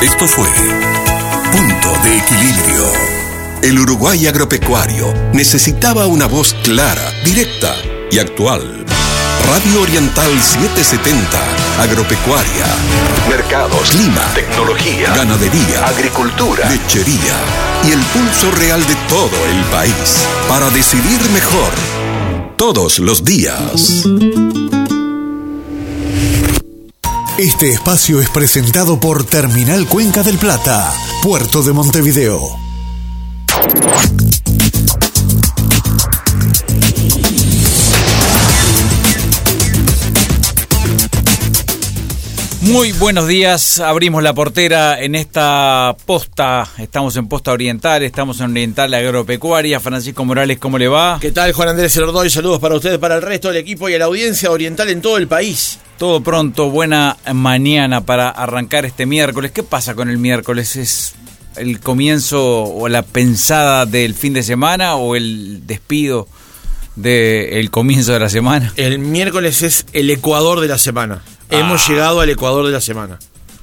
Esto fue Punto de Equilibrio. El Uruguay agropecuario necesitaba una voz clara, directa y actual. Radio Oriental 770, agropecuaria, mercados, clima, tecnología, ganadería, agricultura, lechería y el pulso real de todo el país para decidir mejor todos los días. Este espacio es presentado por Terminal Cuenca del Plata, Puerto de Montevideo. Muy buenos días, abrimos la portera en esta posta, estamos en Posta Oriental, estamos en Oriental Agropecuaria. Francisco Morales, ¿cómo le va? ¿Qué tal, Juan Andrés Elordoy? Saludos para ustedes, para el resto del equipo y a la audiencia oriental en todo el país. Todo pronto, buena mañana para arrancar este miércoles. ¿Qué pasa con el miércoles? ¿Es el comienzo o la pensada del fin de semana o el despido del comienzo de la semana? El miércoles es el Ecuador de la semana. Hemos llegado al Ecuador de la semana.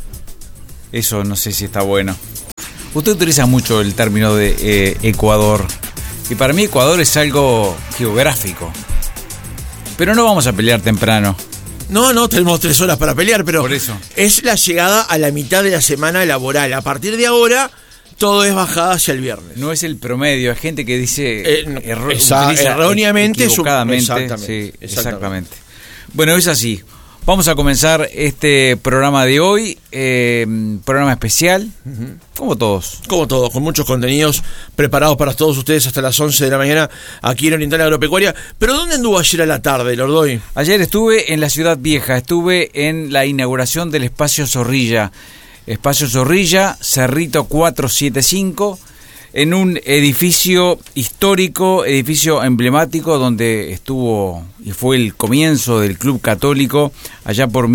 Eso no sé si está bueno. Usted utiliza mucho el término de Ecuador. Y para mí Ecuador es algo geográfico. Pero no vamos a pelear temprano. No, tenemos 3 horas para pelear, pero por eso es la llegada a la mitad de la semana laboral. A partir de ahora, todo es bajada hacia el viernes. No es el promedio, hay gente que dice erróneamente, equivocadamente. Exactamente. Bueno, es así. Vamos a comenzar este programa de hoy, programa especial, como todos. Como todos, con muchos contenidos preparados para todos ustedes hasta las 11 de la mañana aquí en Oriental Agropecuaria. ¿Pero dónde anduvo ayer a la tarde, Lordoy? Ayer estuve en la Ciudad Vieja, estuve en la inauguración del Espacio Zorrilla. Espacio Zorrilla, Cerrito 475, en un edificio histórico, edificio emblemático donde estuvo y fue el comienzo del Club Católico allá por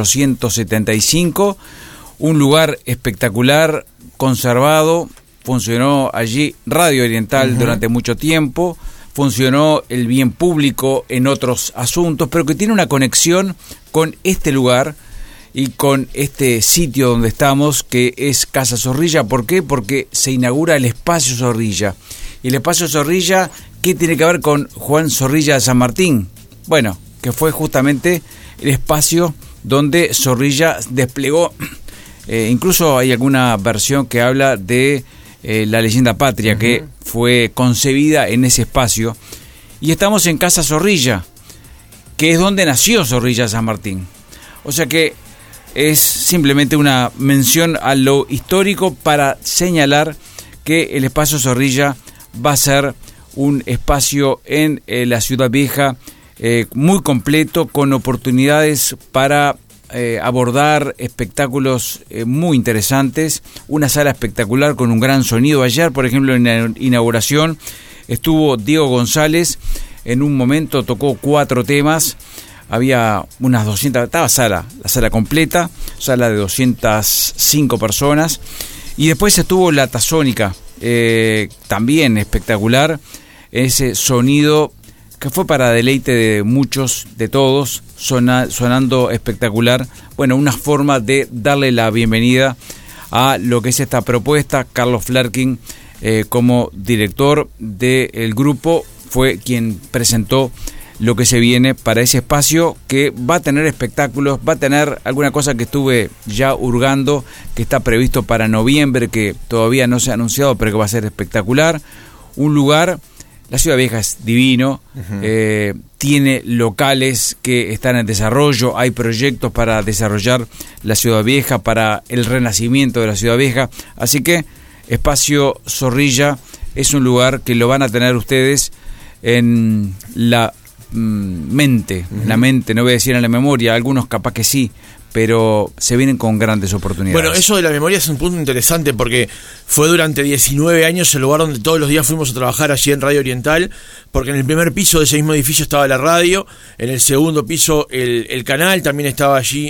1875, un lugar espectacular, conservado, funcionó allí Radio Oriental durante mucho tiempo, funcionó el bien público en otros asuntos, pero que tiene una conexión con este lugar y con este sitio donde estamos, que es Casa Zorrilla. ¿Por qué? Porque se inaugura el Espacio Zorrilla. Y el Espacio Zorrilla, ¿qué tiene que ver con Juan Zorrilla de San Martín? Bueno, que fue justamente el espacio donde Zorrilla desplegó, incluso hay alguna versión que habla de la leyenda patria, que fue concebida en ese espacio. Y estamos en Casa Zorrilla, que es donde nació Zorrilla de San Martín. O sea que es simplemente una mención a lo histórico para señalar que el Espacio Zorrilla va a ser un espacio en la Ciudad Vieja muy completo, con oportunidades para abordar espectáculos muy interesantes, una sala espectacular con un gran sonido. Ayer, por ejemplo, en la inauguración estuvo Diego González, en un momento tocó 4 temas. Había unas 200, estaba la sala completa, sala de 205 personas. Y después estuvo la Tazónica, también espectacular, ese sonido que fue para deleite de muchos, de todos, sonando espectacular. Bueno, una forma de darle la bienvenida a lo que es esta propuesta. Carlos Flerking, como director del grupo, fue quien presentó lo que se viene para ese espacio, que va a tener espectáculos, va a tener alguna cosa que estuve ya hurgando, que está previsto para noviembre, que todavía no se ha anunciado, pero que va a ser espectacular. Un lugar, la Ciudad Vieja es divino, tiene locales que están en desarrollo, hay proyectos para desarrollar la Ciudad Vieja, para el renacimiento de la Ciudad Vieja, así que Espacio Zorrilla es un lugar que lo van a tener ustedes en la mente, no voy a decir en la memoria, algunos capaz que sí, pero se vienen con grandes oportunidades. Bueno, eso de la memoria es un punto interesante, porque fue durante 19 años el lugar donde todos los días fuimos a trabajar allí en Radio Oriental, porque en el primer piso de ese mismo edificio estaba la radio, en el segundo piso el canal, también estaba allí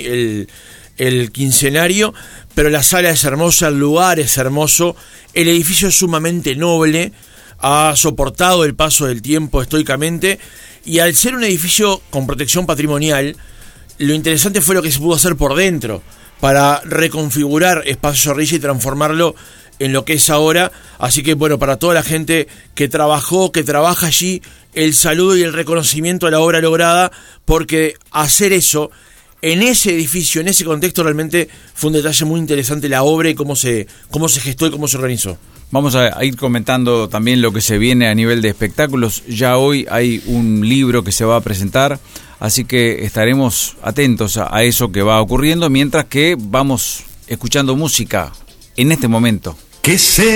el quincenario, pero la sala es hermosa, el lugar es hermoso, el edificio es sumamente noble, ha soportado el paso del tiempo estoicamente, y al ser un edificio con protección patrimonial, lo interesante fue lo que se pudo hacer por dentro, para reconfigurar Espacio Zorrilla y transformarlo en lo que es ahora. Así que bueno, para toda la gente que trabajó, que trabaja allí, el saludo y el reconocimiento a la obra lograda, porque hacer eso en ese edificio, en ese contexto, realmente fue un detalle muy interesante la obra y cómo se gestó y cómo se organizó. Vamos a ir comentando también lo que se viene a nivel de espectáculos. Ya hoy hay un libro que se va a presentar, así que estaremos atentos a eso que va ocurriendo, mientras que vamos escuchando música en este momento. ¿Qué sé?